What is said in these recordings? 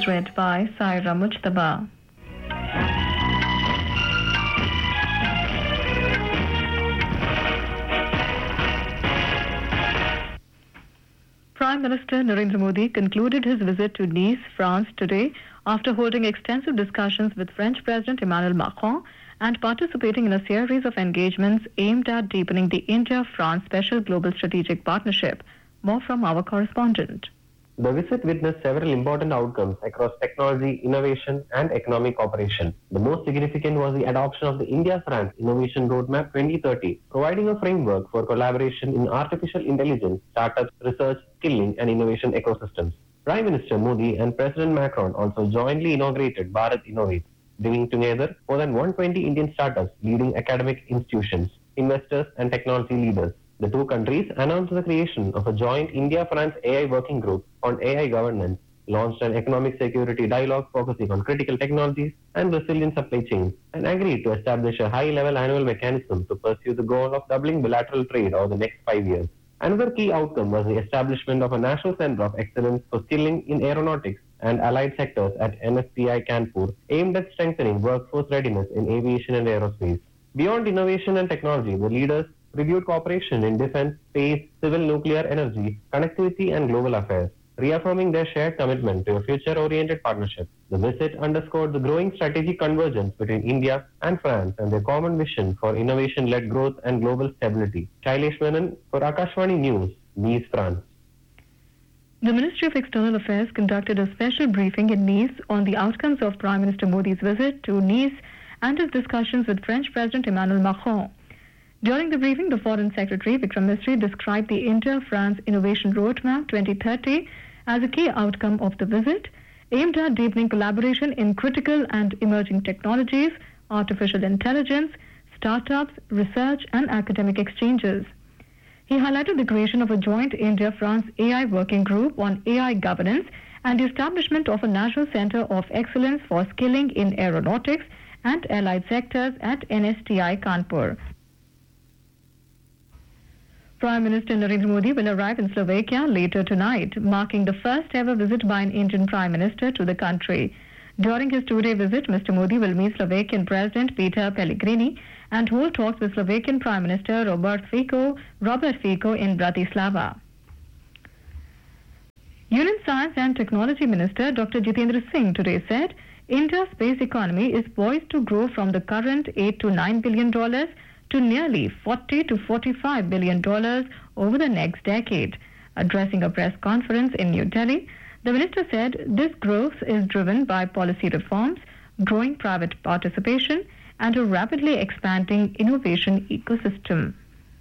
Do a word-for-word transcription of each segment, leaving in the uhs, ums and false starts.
read by Saira Mujtaba. Prime Minister Narendra Modi concluded his visit to Nice, France today after holding extensive discussions with French President Emmanuel Macron and participating in a series of engagements aimed at deepening the India-France Special Global Strategic Partnership. More from our correspondent. The visit witnessed several important outcomes across technology, innovation, and economic cooperation. The most significant was the adoption of the India-France Innovation Roadmap twenty thirty, providing a framework for collaboration in artificial intelligence, startups, research, skilling, and innovation ecosystems. Prime Minister Modi and President Macron also jointly inaugurated Bharat Innovates, bringing together more than one hundred twenty Indian startups, leading academic institutions, investors, and technology leaders. The two countries announced the creation of a joint India-France A I working group on A I governance, launched an economic security dialogue focusing on critical technologies and resilient supply chains, and agreed to establish a high-level annual mechanism to pursue the goal of doubling bilateral trade over the next five years. Another key outcome was the establishment of a National Center of Excellence for Skilling in Aeronautics and allied sectors at N S T I Kanpur, aimed at strengthening workforce readiness in aviation and aerospace. Beyond innovation and technology, the leaders reviewed cooperation in defense, space, civil nuclear energy, connectivity, and global affairs, reaffirming their shared commitment to a future-oriented partnership. The visit underscored the growing strategic convergence between India and France and their common vision for innovation-led growth and global stability. Shailesh Menon for Akashvani News, Nice, France. The Ministry of External Affairs conducted a special briefing in Nice on the outcomes of Prime Minister Modi's visit to Nice and his discussions with French President Emmanuel Macron. During the briefing, the Foreign Secretary, Vikram Misri, described the India-France Innovation Roadmap twenty thirty as a key outcome of the visit, aimed at deepening collaboration in critical and emerging technologies, artificial intelligence, startups, research, and academic exchanges. He highlighted the creation of a joint India-France A I working group on A I governance and the establishment of a National Center of Excellence for Skilling in Aeronautics and allied sectors at N S T I Kanpur. Prime Minister Narendra Modi will arrive in Slovakia later tonight, marking the first ever visit by an Indian Prime Minister to the country. During his two-day visit, Mister Modi will meet Slovakian President Peter Pellegrini and hold talks with Slovakian Prime Minister Robert Fico, Robert Fico in Bratislava. Union Science and Technology Minister Doctor Jitendra Singh today said India's space economy is poised to grow from the current eight to nine billion dollars to nearly forty to forty-five billion dollars over the next decade. Addressing a press conference in New Delhi, the minister said this growth is driven by policy reforms, growing private participation, and a rapidly expanding innovation ecosystem.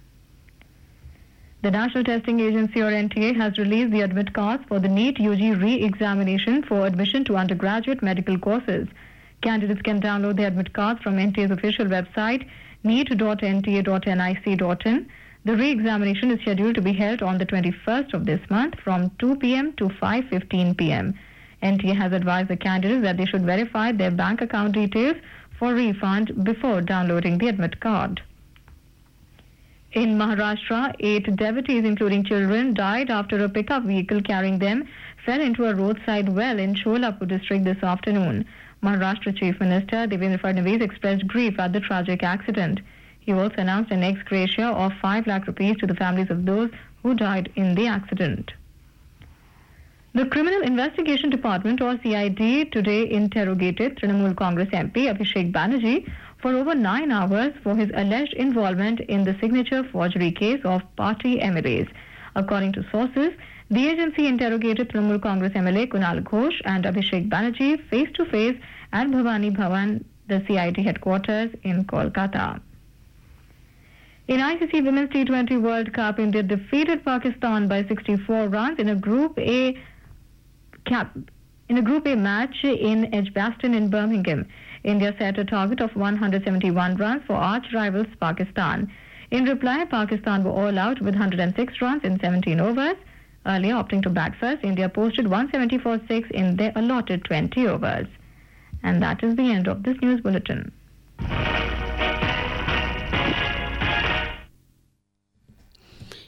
The National Testing Agency, or N T A, has released the admit cards for the NEET U G re-examination for admission to undergraduate medical courses. Candidates can download the admit cards from N T A's official website, neet dot n t a dot n i c dot in. The re-examination is scheduled to be held on the twenty-first of this month from two p.m. to five fifteen p.m. N T A has advised the candidates that they should verify their bank account details for refund before downloading the admit card. In Maharashtra, eight devotees, including children, died after a pickup vehicle carrying them fell into a roadside well in Sholapur district this afternoon. Maharashtra Chief Minister Devendra Fadnavis expressed grief at the tragic accident. He also announced an ex gratia of five lakh rupees to the families of those who died in the accident. The Criminal Investigation Department, or C I D, today interrogated Trinamool Congress M P Abhishek Banerjee for over nine hours for his alleged involvement in the signature forgery case of party M L As. According to sources, the agency interrogated Trinamool Congress M L A Kunal Ghosh and Abhishek Banerjee face-to-face at Bhavani Bhavan, the C I D headquarters in Kolkata. In I C C Women's T twenty World Cup, India defeated Pakistan by sixty-four runs in a Group A cap in a Group A match in Edgbaston in Birmingham. India set a target of one hundred seventy-one runs for arch rivals Pakistan. In reply, Pakistan were all out with one hundred six runs in seventeen overs. Earlier, opting to bat first, India posted one seventy-four point six in their allotted twenty overs. And that is the end of this news bulletin.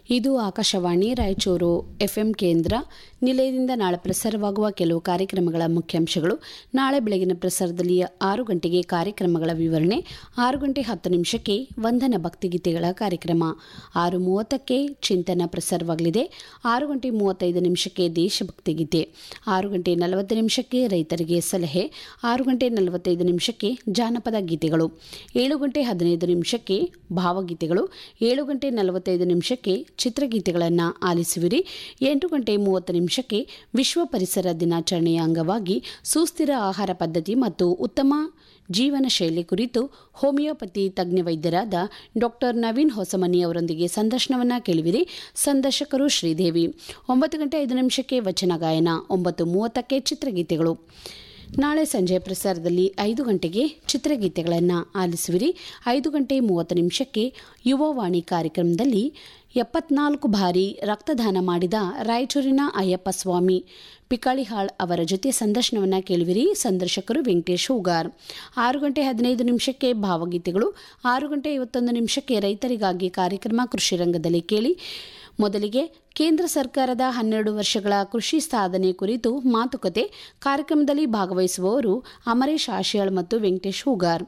ಇದು Akashvani Raichur FM ಕೇಂದ್ರ. ನಿಲಯದಿಂದ ನಾಳೆ ಪ್ರಸಾರವಾಗುವ ಕೆಲವು ಕಾರ್ಯಕ್ರಮಗಳ ಮುಖ್ಯಾಂಶಗಳು. ನಾಳೆ ಬೆಳಗಿನ ಪ್ರಸಾರದಲ್ಲಿ ಆರು ಗಂಟೆಗೆ ಕಾರ್ಯಕ್ರಮಗಳ ವಿವರಣೆ, ಆರು ಗಂಟೆ ಹತ್ತು ನಿಮಿಷಕ್ಕೆ ವಂದನ ಭಕ್ತಿಗೀತೆಗಳ ಕಾರ್ಯಕ್ರಮ, ಆರು ಮೂವತ್ತಕ್ಕೆ ಚಿಂತನ ಪ್ರಸಾರವಾಗಲಿದೆ, ಆರು ಗಂಟೆ ಮೂವತ್ತೈದು ನಿಮಿಷಕ್ಕೆ ದೇಶಭಕ್ತಿ ಗೀತೆ, ಆರು ಗಂಟೆ ನಲವತ್ತು ನಿಮಿಷಕ್ಕೆ ರೈತರಿಗೆ ಸಲಹೆ, ಆರು ಗಂಟೆ ನಲವತ್ತೈದು ನಿಮಿಷಕ್ಕೆ ಜಾನಪದ ಗೀತೆಗಳು, ಏಳು ಗಂಟೆ ಹದಿನೈದು ನಿಮಿಷಕ್ಕೆ ಭಾವಗೀತೆಗಳು, ಏಳು ಗಂಟೆ ನಲವತ್ತೈದು ನಿಮಿಷಕ್ಕೆ ಚಿತ್ರಗೀತೆಗಳನ್ನು ಆಲಿಸುವಿರಿ. ಎಂಟು ಗಂಟೆ ಮೂವತ್ತು ನಿಮಿಷಕ್ಕೆ ವಿಶ್ವ ಪರಿಸರ ದಿನಾಚರಣೆಯ ಅಂಗವಾಗಿ ಸುಸ್ಥಿರ ಆಹಾರ ಪದ್ಧತಿ ಮತ್ತು ಉತ್ತಮ ಜೀವನ ಶೈಲಿ ಕುರಿತು ಹೋಮಿಯೋಪತಿ ತಜ್ಞ ವೈದ್ಯರಾದ ಡಾಕ್ಟರ್ ನವೀನ್ ಹೊಸಮನಿ ಅವರೊಂದಿಗೆ ಸಂದರ್ಶನವನ್ನು ಕೇಳುವಿರಿ. ಸಂದರ್ಶಕರು ಶ್ರೀದೇವಿ. ಒಂಬತ್ತು ಗಂಟೆ ಐದು ನಿಮಿಷಕ್ಕೆ ವಚನ ಗಾಯನ, ಒಂಬತ್ತು ಮೂವತ್ತಕ್ಕೆ ಚಿತ್ರಗೀತೆಗಳು. ನಾಳೆ ಸಂಜೆ ಪ್ರಸಾರದಲ್ಲಿ ಐದು ಗಂಟೆಗೆ ಚಿತ್ರಗೀತೆಗಳನ್ನು ಆಲಿಸುವಿರಿ. ಐದು ಗಂಟೆ ಮೂವತ್ತು ನಿಮಿಷಕ್ಕೆ ಯುವವಾಣಿ ಕಾರ್ಯಕ್ರಮದಲ್ಲಿ ಎಪ್ಪತ್ನಾಲ್ಕು ಬಾರಿ ರಕ್ತದಾನ ಮಾಡಿದ ರಾಯಚೂರಿನ ಅಯ್ಯಪ್ಪ ಸ್ವಾಮಿ ಪಿಕಾಳಿಹಾಳ್ ಅವರ ಜೊತೆ ಸಂದರ್ಶನವನ್ನು ಕೇಳುವಿರಿ. ಸಂದರ್ಶಕರು ವೆಂಕಟೇಶ್ ಹೂಗಾರ್. ಆರು ಗಂಟೆ ಹದಿನೈದು ನಿಮಿಷಕ್ಕೆ ಭಾವಗೀತೆಗಳು, ಆರು ಗಂಟೆ ಐವತ್ತೊಂದು ನಿಮಿಷಕ್ಕೆ ರೈತರಿಗಾಗಿ ಕಾರ್ಯಕ್ರಮ ಕೃಷಿ ರಂಗದಲ್ಲಿ ಕೇಳಿ. ಮೊದಲಿಗೆ ಕೇಂದ್ರ ಸರ್ಕಾರದ ಹನ್ನೆರಡು ವರ್ಷಗಳ ಕೃಷಿ ಸಾಧನೆ ಕುರಿತು ಮಾತುಕತೆ. ಕಾರ್ಯಕ್ರಮದಲ್ಲಿ ಭಾಗವಹಿಸುವವರು ಅಮರೇಶ್ ಆಶಿಯಾಳ್ ಮತ್ತು ವೆಂಕಟೇಶ್ ಹೂಗಾರ್.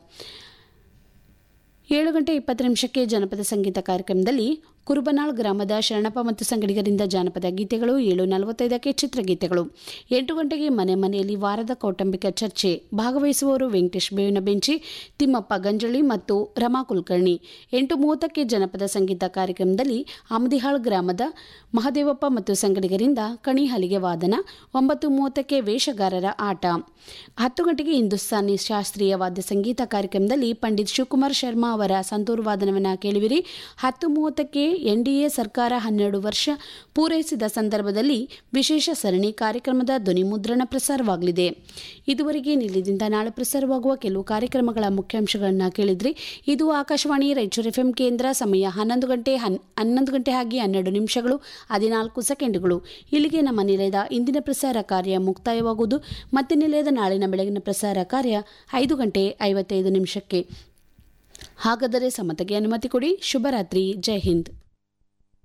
ಏಳು ಗಂಟೆ ಇಪ್ಪತ್ತು ನಿಮಿಷಕ್ಕೆ ಜನಪದ ಸಂಗೀತ ಕಾರ್ಯಕ್ರಮದಲ್ಲಿ ಕುರುಬನಾಳ್ ಗ್ರಾಮದ ಶರಣಪ್ಪ ಮತ್ತು ಸಂಗಡಿಗರಿಂದ ಜಾನಪದ ಗೀತೆಗಳು, ಏಳು ನಲವತ್ತೈದಕ್ಕೆ ಚಿತ್ರಗೀತೆಗಳು. ಎಂಟು ಗಂಟೆಗೆ ಮನೆ ಮನೆಯಲ್ಲಿ ವಾರದ ಕೌಟುಂಬಿಕ ಚರ್ಚೆ. ಭಾಗವಹಿಸುವವರು ವೆಂಕಟೇಶ್ ಬೇವಿನ ಬೆಂಚಿ, ತಿಮ್ಮಪ್ಪ ಗಂಜಳಿ ಮತ್ತು ರಮಾ ಕುಲಕರ್ಣಿ. ಎಂಟು ಮೂವತ್ತಕ್ಕೆ ಜನಪದ ಸಂಗೀತ ಕಾರ್ಯಕ್ರಮದಲ್ಲಿ ಅಮದಿಹಾಳ್ ಗ್ರಾಮದ ಮಹದೇವಪ್ಪ ಮತ್ತು ಸಂಗಡಿಗರಿಂದ ಕಣಿ ಹಲಿಗೆ ವಾದನ. ಒಂಬತ್ತು ಮೂವತ್ತಕ್ಕೆ ವೇಷಗಾರರ ಆಟ. ಹತ್ತು ಗಂಟೆಗೆ ಹಿಂದೂಸ್ತಾನಿ ಶಾಸ್ತ್ರೀಯ ವಾದ್ಯ ಸಂಗೀತ ಕಾರ್ಯಕ್ರಮದಲ್ಲಿ ಪಂಡಿತ್ ಶಿವಕುಮಾರ್ ಶರ್ಮಾ ಅವರ ಸಂತೂರು ವಾದನವನ್ನು ಕೇಳುವಿರಿ. ಹತ್ತು ಮೂವತ್ತಕ್ಕೆ ಎನ್ಡಿಎ ಸರ್ಕಾರ ಹನ್ನೆರಡು ವರ್ಷ ಪೂರೈಸಿದ ಸಂದರ್ಭದಲ್ಲಿ ವಿಶೇಷ ಸರಣಿ ಕಾರ್ಯಕ್ರಮದ ಧ್ವನಿ ಮುದ್ರಣ ಪ್ರಸಾರವಾಗಲಿದೆ. ಇದುವರೆಗೆ ನಿಲಯದಿಂದ ನಾಳೆ ಪ್ರಸಾರವಾಗುವ ಕೆಲವು ಕಾರ್ಯಕ್ರಮಗಳ ಮುಖ್ಯಾಂಶಗಳನ್ನು ಕೇಳಿದ್ರಿ. ಇದು ಆಕಾಶವಾಣಿ ರಾಯಚೂರು ಎಫ್ಎಂ ಕೇಂದ್ರ. ಸಮಯ ಹನ್ನೊಂದು ಗಂಟೆ ಹನ್ ಹನ್ನೊಂದು ಗಂಟೆ ಆಗಿ ಹನ್ನೆರಡು ನಿಮಿಷಗಳು ಹದಿನಾಲ್ಕು ಸೆಕೆಂಡುಗಳು. ಇಲ್ಲಿಗೆ ನಮ್ಮ ನಿಲಯದ ಇಂದಿನ ಪ್ರಸಾರ ಕಾರ್ಯ ಮುಕ್ತಾಯವಾಗುವುದು. ಮತ್ತೆ ನಿಲಯದ ನಾಳಿನ ಬೆಳಗಿನ ಪ್ರಸಾರ ಕಾರ್ಯ ಐದು ಗಂಟೆ ಐವತ್ತೈದು ನಿಮಿಷಕ್ಕೆ. ಹಾಗಾದರೆ ಸಮತೆಗೆ ಅನುಮತಿ ಕೊಡಿ. ಶುಭರಾತ್ರಿ. ಜೈ ಹಿಂದ್.